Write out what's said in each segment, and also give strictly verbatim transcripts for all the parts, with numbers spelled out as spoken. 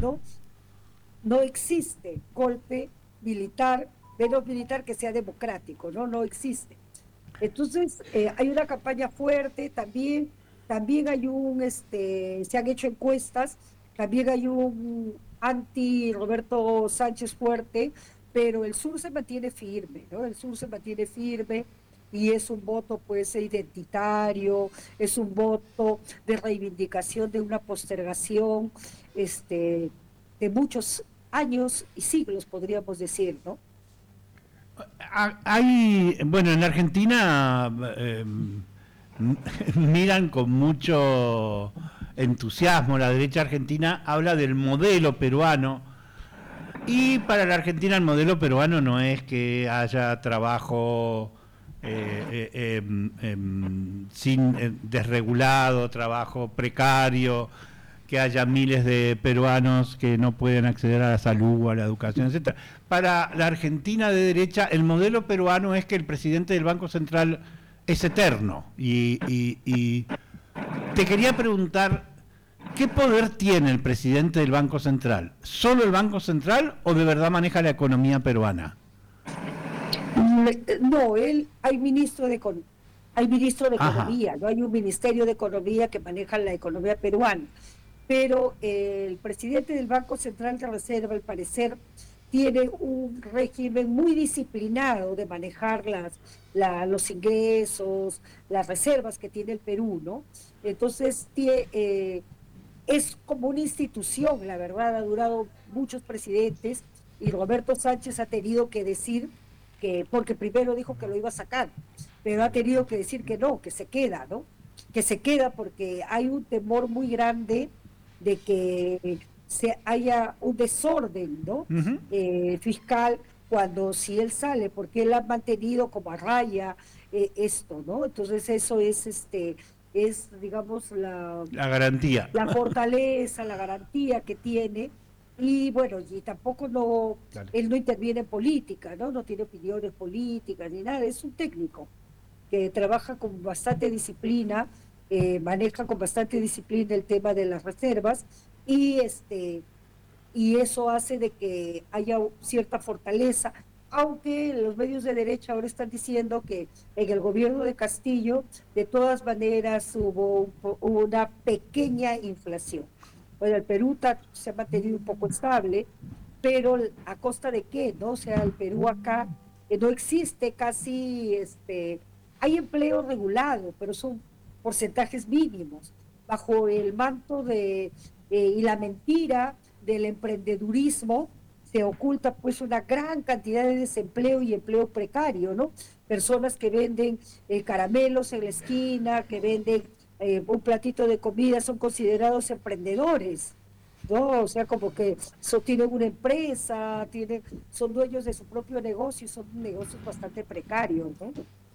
Peruano no existe golpe militar, menos militar que sea democrático, ¿no? No existe. Entonces, eh, hay una campaña fuerte, también, también hay un, este, se han hecho encuestas, también hay un anti Roberto Sánchez fuerte, pero el sur se mantiene firme, ¿no? El sur se mantiene firme y es un voto, pues, identitario, es un voto de reivindicación de una postergación, este, de muchos años y siglos, podríamos decir, ¿no? Hay, bueno, en Argentina eh, miran con mucho entusiasmo, la derecha argentina habla del modelo peruano, y para la Argentina el modelo peruano no es que haya trabajo eh, eh, eh, eh, sin eh, desregulado, trabajo precario, que haya miles de peruanos que no pueden acceder a la salud, a la educación, etcétera. Para la Argentina de derecha, el modelo peruano es que el presidente del Banco Central es eterno. Y, y, y te quería preguntar, ¿qué poder tiene el presidente del Banco Central? ¿Solo el Banco Central o de verdad maneja la economía peruana? No, él, hay ministro de, hay ministro de Economía, Ajá. no hay un Ministerio de Economía que maneja la economía peruana, pero eh, el presidente del Banco Central de Reserva, al parecer, tiene un régimen muy disciplinado de manejar las, la, los ingresos, las reservas que tiene el Perú, ¿no? Entonces, tie, eh, es como una institución, la verdad, ha durado muchos presidentes y Roberto Sánchez ha tenido que decir que, porque primero dijo que lo iba a sacar, pero ha tenido que decir que no, que se queda, ¿no? Que se queda porque hay un temor muy grande de que se haya un desorden, ¿no? Uh-huh. Eh, fiscal, cuando si él sale, porque él ha mantenido como a raya eh, esto, ¿no? Entonces eso es, este, es, digamos, la, la garantía. la fortaleza, la garantía que tiene. Y bueno, y tampoco no, Dale. él no interviene en política, ¿no? No tiene opiniones políticas ni nada, es un técnico que trabaja con bastante disciplina, eh, maneja con bastante disciplina el tema de las reservas, y este y eso hace de que haya cierta fortaleza, aunque los medios de derecha ahora están diciendo que en el gobierno de Castillo de todas maneras hubo una pequeña inflación. Bueno, el Perú se ha mantenido un poco estable, pero ¿a costa de qué? ¿No? O sea, el Perú acá eh, no existe casi, este, hay empleo regulado, pero son porcentajes mínimos, bajo el manto de, eh, y la mentira del emprendedurismo, se oculta pues una gran cantidad de desempleo y empleo precario, ¿no? Personas que venden eh, caramelos en la esquina, que venden eh, un platito de comida, son considerados emprendedores, ¿no? O sea, como que so, tienen una empresa, tienen, son dueños de su propio negocio y son negocios bastante precarios, ¿no?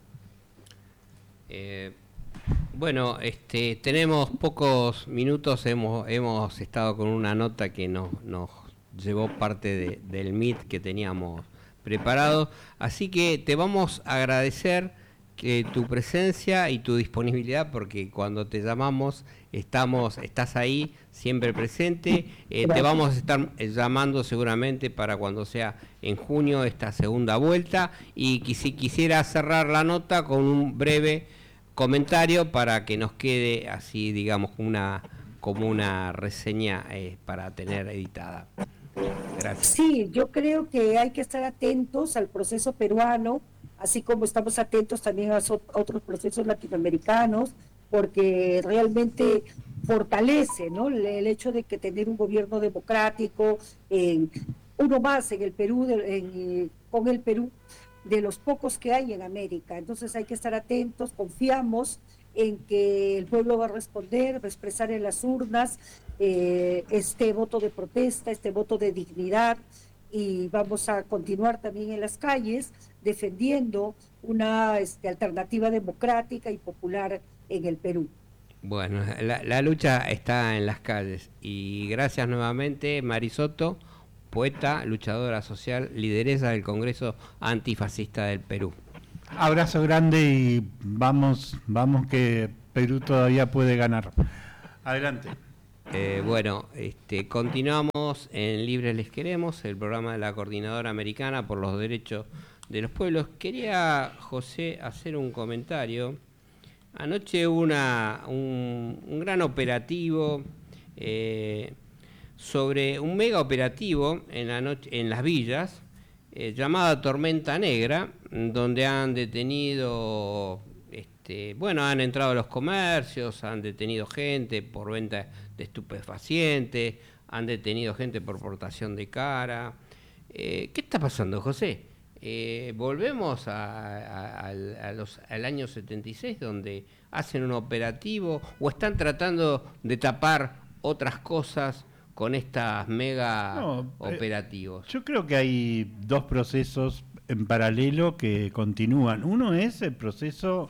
Eh, bueno, este, tenemos pocos minutos, hemos, hemos estado con una nota que nos, nos llevó parte de, del Meet que teníamos preparado, así que te vamos a agradecer que tu presencia y tu disponibilidad, porque cuando te llamamos estamos, estás ahí siempre presente. Eh, te vamos a estar llamando seguramente para cuando sea en junio esta segunda vuelta, y si quisiera cerrar la nota con un breve comentario para que nos quede así, digamos, una como una reseña eh, para tener editada. Gracias. Sí, yo creo que hay que estar atentos al proceso peruano, así como estamos atentos también a otros procesos latinoamericanos, porque realmente fortalece, ¿no?, el hecho de que tener un gobierno democrático, eh, uno más en el Perú, de, en, con el Perú, de los pocos que hay en América. Entonces hay que estar atentos, confiamos en que el pueblo va a responder, va a expresar en las urnas eh, este voto de protesta, este voto de dignidad, y vamos a continuar también en las calles defendiendo una este, alternativa democrática y popular en el Perú. Bueno, la, la lucha está en las calles, y gracias nuevamente, Mari Soto, poeta, luchadora social, lideresa del Congreso Antifascista del Perú. Abrazo grande y vamos, vamos que Perú todavía puede ganar. Adelante. Eh, bueno, este, continuamos en Libres Les Queremos, el programa de la Coordinadora Americana por los Derechos de los Pueblos. Quería, José, hacer un comentario. Anoche hubo una, un, un gran operativo, eh, sobre un mega operativo en, la noche, en las villas, eh, llamada Tormenta Negra, donde han detenido... Este, bueno, han entrado a los comercios, han detenido gente por venta de estupefacientes, han detenido gente por portación de cara. Eh, ¿Qué está pasando, José? Eh, volvemos a, a, a los, al año setenta y seis, donde hacen un operativo, o están tratando de tapar otras cosas con estas mega no, operativos. Eh, yo creo que hay dos procesos en paralelo que continúan. Uno es el proceso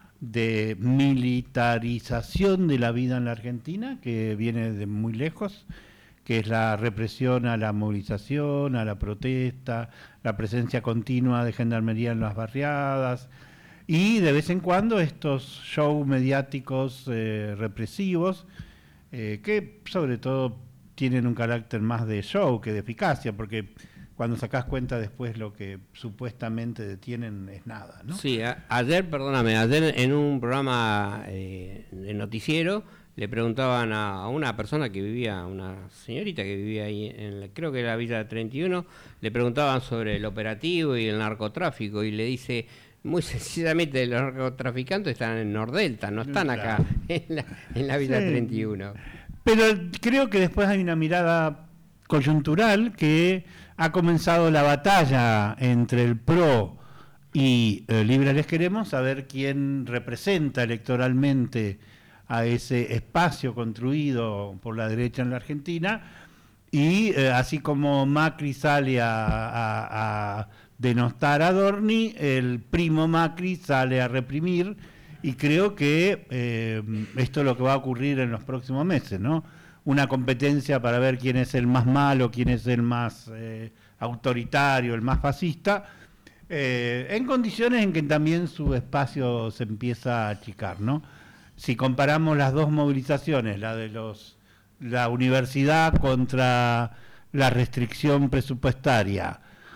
de militarización de la vida en la Argentina, que viene de muy lejos, que es la represión a la movilización, a la protesta, la presencia continua de gendarmería en las barriadas, y de vez en cuando estos shows mediáticos eh, represivos, eh, que sobre todo tienen un carácter más de show que de eficacia, porque cuando sacás cuenta después lo que supuestamente detienen es nada, ¿no? Sí, a, ayer, perdóname, ayer en un programa eh, de noticiero le preguntaban a, a una persona que vivía, una señorita que vivía ahí, en la, creo que era la Villa treinta y uno, le preguntaban sobre el operativo y el narcotráfico y le dice, muy sencillamente, los narcotraficantes están en Nordelta, no están acá, claro, en la, en la Villa sí. treinta y uno. Pero creo que después hay una mirada coyuntural que ha comenzado la batalla entre el P R O y eh, Libres Les Queremos, a ver quién representa electoralmente a ese espacio construido por la derecha en la Argentina, y eh, así como Macri sale a, a, a denostar a Dorni, el primo Macri sale a reprimir, y creo que eh, esto es lo que va a ocurrir en los próximos meses, ¿no? Una competencia para ver quién es el más malo, quién es el más eh, autoritario, el más fascista, eh, en condiciones en que también su espacio se empieza a achicar, ¿no? Si comparamos las dos movilizaciones, la de los la universidad contra la restricción presupuestaria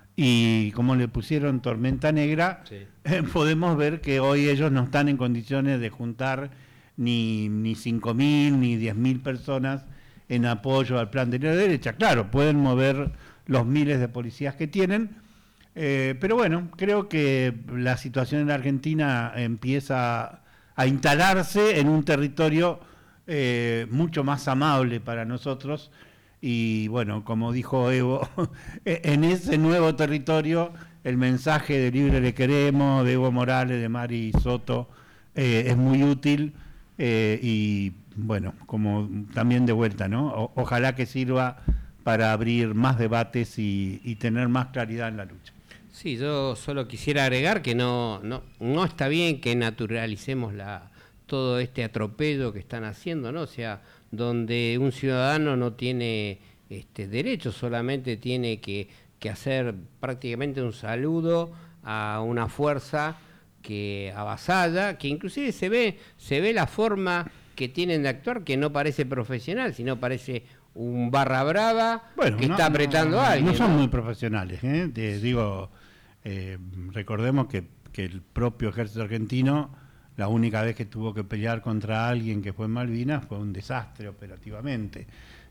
y como le pusieron Tormenta Negra, sí. eh, podemos ver que hoy ellos no están en condiciones de juntar ni, ni cinco mil ni diez mil personas en apoyo al plan de la derecha. Claro, pueden mover los miles de policías que tienen, eh, pero bueno, creo que la situación en la Argentina empieza a instalarse en un territorio eh, mucho más amable para nosotros, y bueno, como dijo Evo, en ese nuevo territorio el mensaje de Libre Le Queremos, de Evo Morales, de Mari Soto, eh, es muy útil, eh, y bueno, como también de vuelta, ¿no? O, ojalá que sirva para abrir más debates y, y tener más claridad en la lucha. Sí, yo solo quisiera agregar que no, no, no está bien que naturalicemos la, todo este atropello que están haciendo, ¿no? O sea, donde un ciudadano no tiene este, derechos, solamente tiene que, que hacer prácticamente un saludo a una fuerza que avasalla, que inclusive se ve, se ve la forma que tienen de actuar, que no parece profesional, sino parece un barra brava, bueno, que no, está apretando no, a alguien. No son ¿no? muy profesionales, ¿eh? Te digo, eh, recordemos que, que el propio ejército argentino, la única vez que tuvo que pelear contra alguien que fue en Malvinas, fue un desastre operativamente.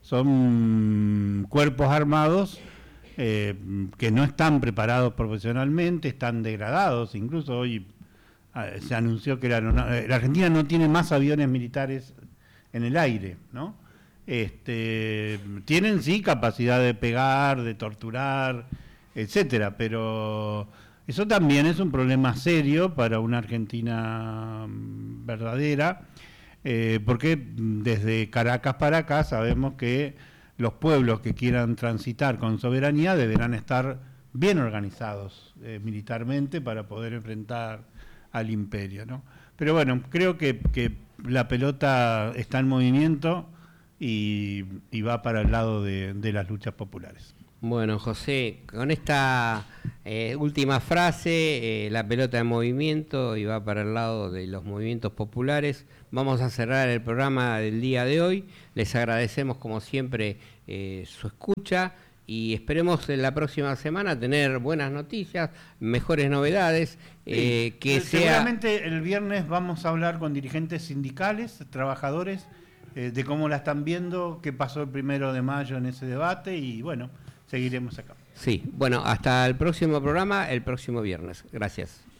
Son cuerpos armados eh, que no están preparados profesionalmente, están degradados. Incluso hoy eh, se anunció que la, la Argentina no tiene más aviones militares en el aire, ¿no? Este, tienen sí capacidad de pegar, de torturar, etcétera, pero eso también es un problema serio para una Argentina verdadera, eh, porque desde Caracas para acá sabemos que los pueblos que quieran transitar con soberanía deberán estar bien organizados eh, militarmente para poder enfrentar al imperio, ¿no? Pero bueno, creo que, que la pelota está en movimiento y, y va para el lado de, de las luchas populares. Bueno, José, con esta eh, última frase, eh, la pelota en movimiento y va para el lado de los movimientos populares, vamos a cerrar el programa del día de hoy. Les agradecemos como siempre eh, su escucha y esperemos en la próxima semana tener buenas noticias, mejores novedades. Eh, sí. que Seguramente sea... el viernes vamos a hablar con dirigentes sindicales, trabajadores, eh, de cómo la están viendo, qué pasó el primero de mayo en ese debate y bueno, seguiremos acá. Sí, bueno, hasta el próximo programa, el próximo viernes. Gracias.